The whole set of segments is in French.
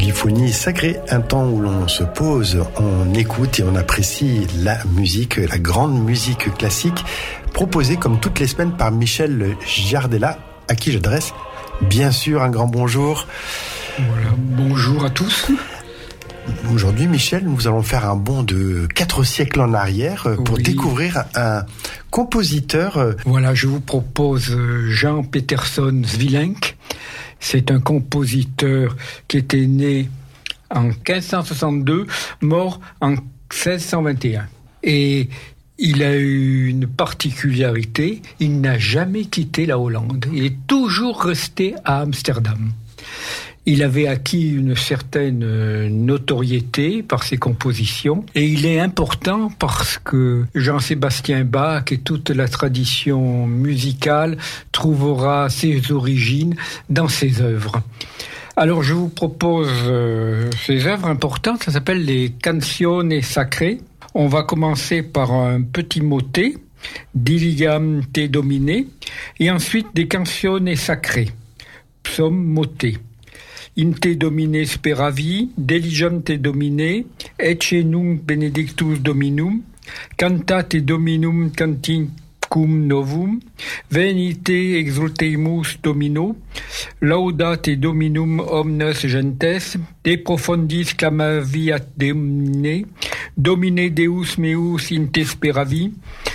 Polyphonie sacrée, un temps où l'on se pose, on écoute et on apprécie la musique, la grande musique classique, proposée comme toutes les semaines par Michel Giardella, à qui j'adresse bien sûr un grand bonjour. Voilà, bonjour à tous. Aujourd'hui, Michel, nous allons faire un bond de 4 siècles en arrière pour découvrir un compositeur. Voilà, je vous propose Jan Peterson Svilenk. C'est un compositeur qui était né en 1562, mort en 1621. Et il a eu une particularité, il n'a jamais quitté la Hollande. Il est toujours resté à Amsterdam. Il avait acquis une certaine notoriété par ses compositions et il est important parce que Jean-Sébastien Bach et toute la tradition musicale trouvera ses origines dans ses œuvres. Alors je vous propose ces œuvres importantes, ça s'appelle les Canzoni Sacre. On va commencer par un petit motet, Diligam te domine, et ensuite des Canzoni Sacre, psaume motet. In te domine speravi, diligam te domine, ecce nunc benedictus dominum, cantate dominum canticum novum, venite exultemus domino, laudate dominum omnes gentes, de profundis clamaviat domine, domine deus meus in te speravi,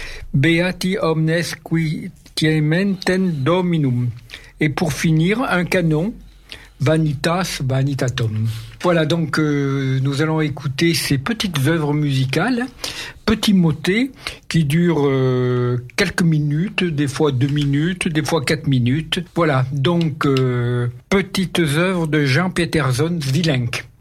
beati omnes qui tiementem dominum. Et pour finir, un canon, Vanitas Vanitatum. Voilà, donc nous allons écouter ces petites œuvres musicales, petits motets qui durent quelques minutes, des fois 2 minutes, des fois 4 minutes. Voilà, donc petites œuvres de Jan Peterson Svilenk.